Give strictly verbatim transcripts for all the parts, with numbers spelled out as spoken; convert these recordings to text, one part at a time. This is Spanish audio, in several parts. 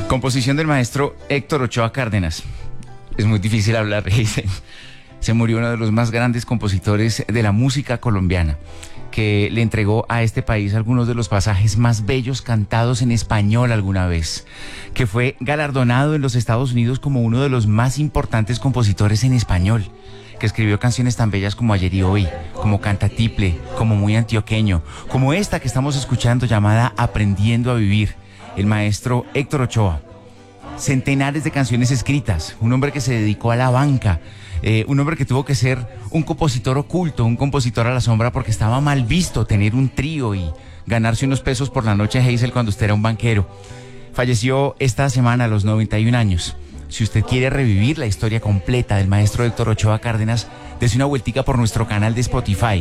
Composición del maestro Héctor Ochoa Cárdenas. Es muy difícil hablar, dice. Se murió uno de los más grandes compositores de la música colombiana, que le entregó a este país algunos de los pasajes más bellos cantados en español alguna vez, que fue galardonado en los Estados Unidos como uno de los más importantes compositores en español, que escribió canciones tan bellas como Ayer y Hoy, como Cantatiple, como Muy Antioqueño, como esta que estamos escuchando llamada Aprendiendo a Vivir, el maestro Héctor Ochoa. Centenares de canciones escritas, un hombre que se dedicó a la banca, eh, un hombre que tuvo que ser un compositor oculto, un compositor a la sombra, porque estaba mal visto tener un trío y ganarse unos pesos por la noche Hazel cuando usted era un banquero. Falleció esta semana a los noventa y un años. Si usted quiere revivir la historia completa del maestro Héctor Ochoa Cárdenas, dése una vueltica por nuestro canal de Spotify.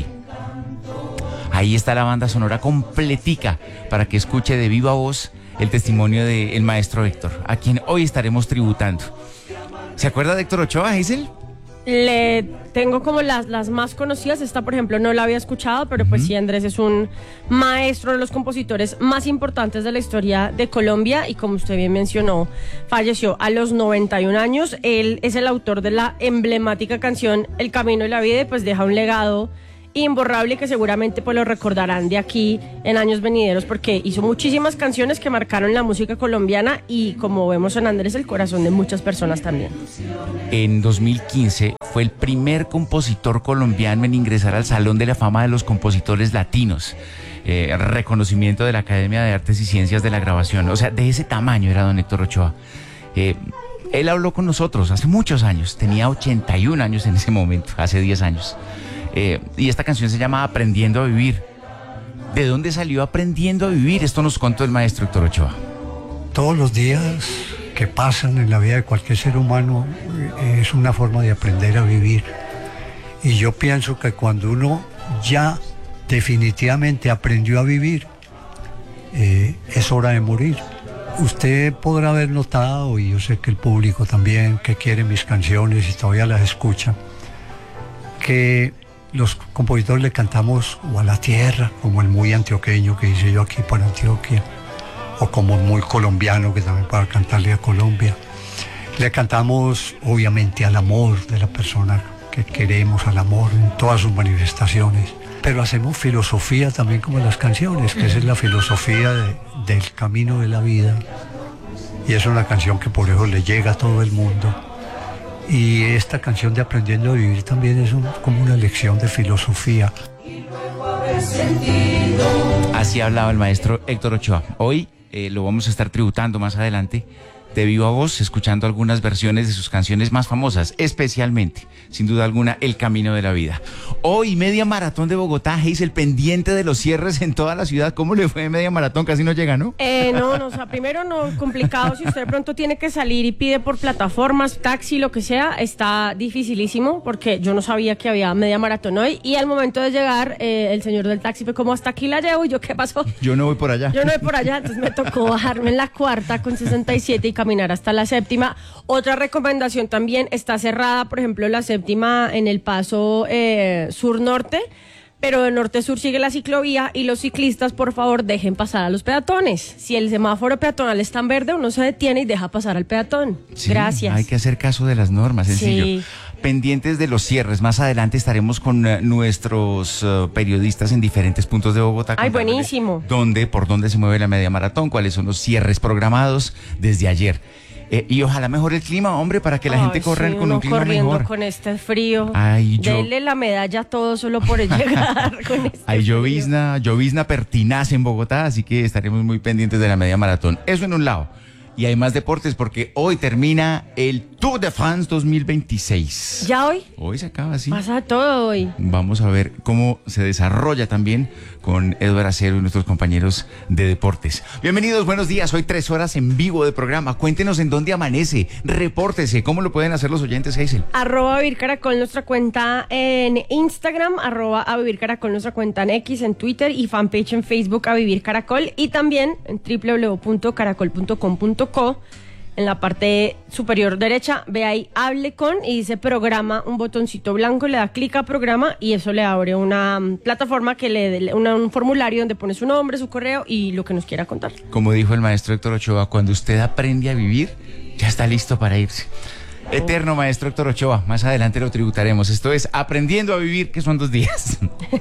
Ahí está la banda sonora completica para que escuche de viva voz el testimonio del maestro Héctor, a quien hoy estaremos tributando. ¿Se acuerda de Héctor Ochoa, Hazel? Le tengo como las, las más conocidas. Esta, por ejemplo, no la había escuchado, pero uh-huh. pues sí, Andrés es un maestro de los compositores más importantes de la historia de Colombia y, como usted bien mencionó, falleció a los noventa y un años. Él es el autor de la emblemática canción El Camino de la Vida y pues deja un legado imborrable que seguramente pues lo recordarán de aquí en años venideros, porque hizo muchísimas canciones que marcaron la música colombiana y, como vemos en Andrés, el corazón de muchas personas también. En dos mil quince fue el primer compositor colombiano en ingresar al Salón de la Fama de los Compositores Latinos, eh, reconocimiento de la Academia de Artes y Ciencias de la Grabación. O sea, de ese tamaño era don Héctor Ochoa. Eh, él habló con nosotros hace muchos años, tenía ochenta y un años en ese momento, hace diez años. Eh, y esta canción se llama Aprendiendo a Vivir. ¿De dónde salió Aprendiendo a Vivir? Esto nos contó el maestro Héctor Ochoa. Todos los días que pasan en la vida de cualquier ser humano eh, es una forma de aprender a vivir. Y yo pienso que cuando uno ya definitivamente aprendió a vivir, eh, es hora de morir. Usted podrá haber notado, y yo sé que el público también, que quiere mis canciones y todavía las escucha, que los compositores le cantamos o a la tierra, como el Muy Antioqueño que hice yo aquí para Antioquia, o como Muy Colombiano, que también para cantarle a Colombia. Le cantamos obviamente al amor de la persona que queremos, al amor en todas sus manifestaciones, pero hacemos filosofía también como en las canciones, que esa es la filosofía de, del camino de la vida, y es una canción que por eso le llega a todo el mundo. Y esta canción de Aprendiendo a Vivir también es un, como una lección de filosofía. Así hablaba el maestro Héctor Ochoa. Hoy eh, lo vamos a estar tributando más adelante de viva voz, escuchando algunas versiones de sus canciones más famosas, especialmente, sin duda alguna, El Camino de la Vida. Hoy, media maratón de Bogotá, Hazel, pendiente de los cierres en toda la ciudad. ¿Cómo le fue media maratón? Casi no llega, ¿no? Eh, no, no, o sea, primero no, complicado. Si usted de pronto tiene que salir y pide por plataformas, taxi, lo que sea, está dificilísimo, porque yo no sabía que había media maratón hoy, y al momento de llegar, eh, el señor del taxi fue como, hasta aquí la llevo, y yo, ¿qué pasó? Yo no voy por allá. Yo no voy por allá, entonces me tocó bajarme en la cuarta con sesenta y siete y caminar hasta la séptima. Otra recomendación también, está cerrada, por ejemplo, la séptima en el paso eh, sur-norte, pero de norte-sur sigue la ciclovía, y los ciclistas, por favor, dejen pasar a los peatones. Si el semáforo peatonal está en verde, uno se detiene y deja pasar al peatón. Sí, gracias. Hay que hacer caso de las normas, sencillo. Sí. Pendientes de los cierres. Más adelante estaremos con uh, nuestros uh, periodistas en diferentes puntos de Bogotá. Ay, buenísimo. Dónde, por dónde se mueve la media maratón, cuáles son los cierres programados desde ayer. Eh, y ojalá mejore el clima, hombre, para que la Ay, gente corra sí, con un clima corriendo mejor. Con este frío. Ay, yo... Dele la medalla a todo solo por llegar con este Hay frío. llovizna, llovizna pertinaz en Bogotá, así que estaremos muy pendientes de la media maratón. Eso en un lado. Y hay más deportes porque hoy termina el Tour de France dos mil veintiséis. ¿Ya hoy? Hoy se acaba, sí. Pasa todo hoy. Vamos a ver cómo se desarrolla también con Eduardo Acero y nuestros compañeros de deportes. Bienvenidos, buenos días. Hoy tres horas en vivo de programa. Cuéntenos en dónde amanece. Repórtese. ¿Cómo lo pueden hacer los oyentes, Hazel? Arroba Vivir Caracol, nuestra cuenta en Instagram. Arroba a Vivir Caracol, nuestra cuenta en X, en Twitter, y fanpage en Facebook, A Vivir Caracol. Y también en doble u doble u doble u punto caracol punto com punto co en la parte superior derecha, ve ahí hable con y dice programa, un botoncito blanco, le da clic a programa y eso le abre una um, plataforma que le dé una, un formulario donde pone su nombre, su correo y lo que nos quiera contar. Como dijo el maestro Héctor Ochoa, cuando usted aprende a vivir, ya está listo para irse. Eterno maestro Héctor Ochoa, más adelante lo tributaremos. Esto es Aprendiendo a Vivir, que son dos días.